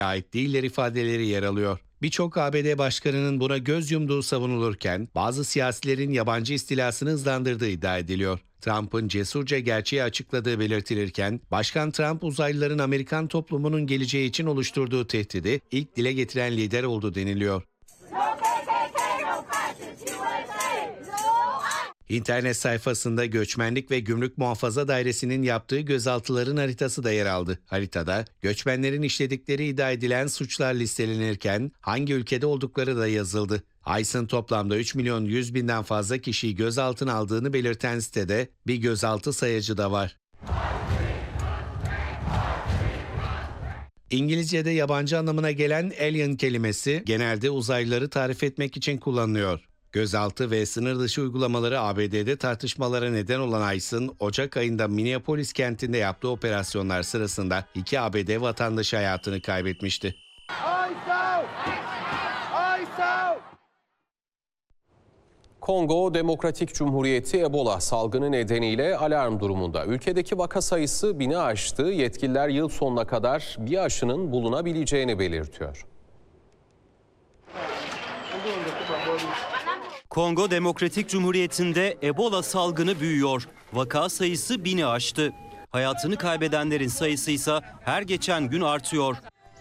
ait değiller ifadeleri yer alıyor. Birçok ABD başkanının buna göz yumduğu savunulurken bazı siyasilerin yabancı istilasını hızlandırdığı iddia ediliyor. Trump'ın cesurca gerçeği açıkladığı belirtilirken Başkan Trump uzaylıların Amerikan toplumunun geleceği için oluşturduğu tehdidi ilk dile getiren lider oldu deniliyor. İnternet sayfasında Göçmenlik ve Gümrük Muhafaza Dairesi'nin yaptığı gözaltıların haritası da yer aldı. Haritada göçmenlerin işledikleri iddia edilen suçlar listelenirken hangi ülkede oldukları da yazıldı. ICE'ın toplamda 3.100.000'den fazla kişiyi gözaltına aldığını belirten sitede bir gözaltı sayacı da var. İngilizce'de yabancı anlamına gelen alien kelimesi genelde uzaylıları tarif etmek için kullanılıyor. Gözaltı ve sınır dışı uygulamaları ABD'de tartışmalara neden olan ICE'ın Ocak ayında Minneapolis kentinde yaptığı operasyonlar sırasında 2 ABD vatandaşı hayatını kaybetmişti. Kongo Demokratik Cumhuriyeti Ebola salgını nedeniyle alarm durumunda. Ülkedeki vaka sayısı 1000'i aştı. Yetkililer yıl sonuna kadar bir aşının bulunabileceğini belirtiyor. Kongo Demokratik Cumhuriyeti'nde Ebola salgını büyüyor. Vaka sayısı 1000'i aştı. Hayatını kaybedenlerin sayısı ise her geçen gün artıyor.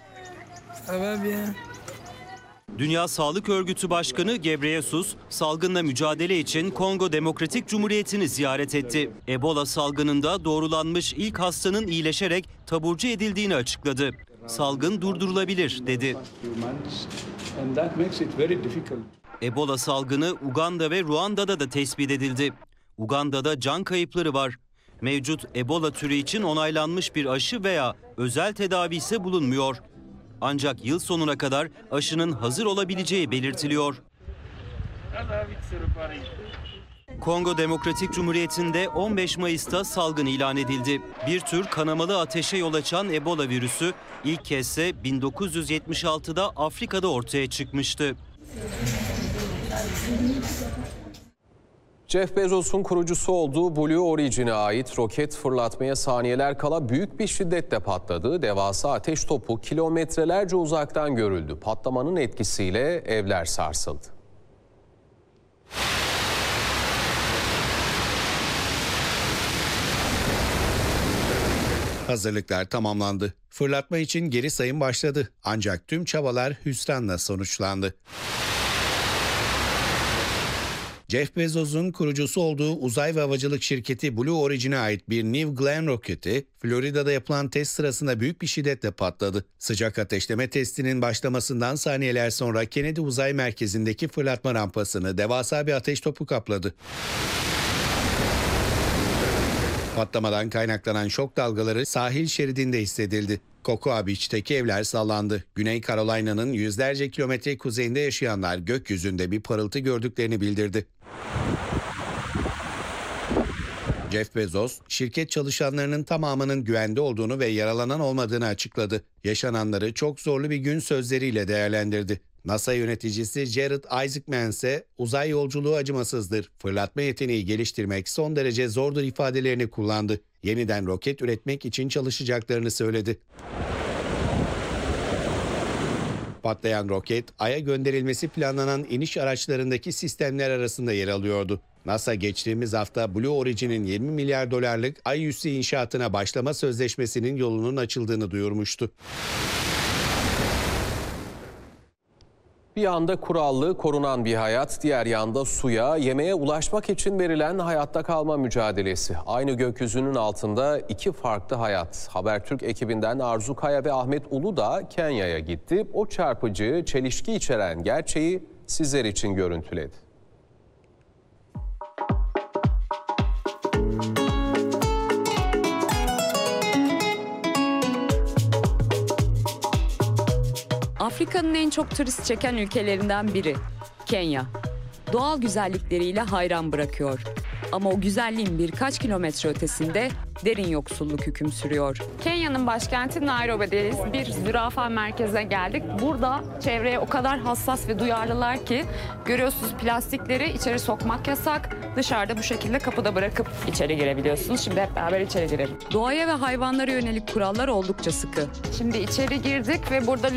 Dünya Sağlık Örgütü Başkanı Gebreyesus, salgınla mücadele için Kongo Demokratik Cumhuriyeti'ni ziyaret etti. Ebola salgınında doğrulanmış ilk hastanın iyileşerek taburcu edildiğini açıkladı. Salgın durdurulabilir dedi. Ebola salgını Uganda ve Ruanda'da da tespit edildi. Uganda'da can kayıpları var. Mevcut Ebola türü için onaylanmış bir aşı veya özel tedavi ise bulunmuyor. Ancak yıl sonuna kadar aşının hazır olabileceği belirtiliyor. Kongo Demokratik Cumhuriyeti'nde 15 Mayıs'ta salgın ilan edildi. Bir tür kanamalı ateşe yol açan Ebola virüsü ilk kezde 1976'da Afrika'da ortaya çıkmıştı. Jeff Bezos'un kurucusu olduğu Blue Origin'e ait roket fırlatmaya saniyeler kala büyük bir şiddetle patladı. Devasa ateş topu kilometrelerce uzaktan görüldü. Patlamanın etkisiyle evler sarsıldı. Hazırlıklar tamamlandı. Fırlatma için geri sayım başladı. Ancak tüm çabalar hüsranla sonuçlandı. Jeff Bezos'un kurucusu olduğu uzay ve havacılık şirketi Blue Origin'e ait bir New Glenn roketi, Florida'da yapılan test sırasında büyük bir şiddetle patladı. Sıcak ateşleme testinin başlamasından saniyeler sonra Kennedy Uzay Merkezi'ndeki fırlatma rampasını devasa bir ateş topu kapladı. Patlamadan kaynaklanan şok dalgaları sahil şeridinde hissedildi. Cocoa Beach'teki evler sallandı. Güney Carolina'nın yüzlerce kilometre kuzeyinde yaşayanlar gökyüzünde bir parıltı gördüklerini bildirdi. Jeff Bezos, şirket çalışanlarının tamamının güvende olduğunu ve yaralanan olmadığını açıkladı. Yaşananları çok zorlu bir gün sözleriyle değerlendirdi. NASA yöneticisi Jared Isaacman ise uzay yolculuğu acımasızdır. Fırlatma yeteneği geliştirmek son derece zordur ifadelerini kullandı. Yeniden roket üretmek için çalışacaklarını söyledi. Patlayan roket, Ay'a gönderilmesi planlanan iniş araçlarındaki sistemler arasında yer alıyordu. NASA geçtiğimiz hafta Blue Origin'in 20 milyar dolarlık Ay üssü inşaatına başlama sözleşmesinin yolunun açıldığını duyurmuştu. Bir yanda kurallı, korunan bir hayat, diğer yanda suya, yemeğe ulaşmak için verilen hayatta kalma mücadelesi. Aynı gökyüzünün altında iki farklı hayat. Habertürk ekibinden Arzu Kaya ve Ahmet Uludağ Kenya'ya gitti. O çarpıcı, çelişki içeren gerçeği sizler için görüntüledi. Afrika'nın en çok turist çeken ülkelerinden biri Kenya. Doğal güzellikleriyle hayran bırakıyor. Ama o güzelliğin birkaç kilometre ötesinde derin yoksulluk hüküm sürüyor. Kenya'nın başkenti Nairobi'deyiz. Bir zürafa merkezine geldik. Burada çevreye o kadar hassas ve duyarlılar ki görüyorsunuz plastikleri içeri sokmak yasak. Dışarıda bu şekilde kapıda bırakıp içeri girebiliyorsunuz. Şimdi hep beraber içeri girelim. Doğaya ve hayvanlara yönelik kurallar oldukça sıkı. Şimdi içeri girdik ve burada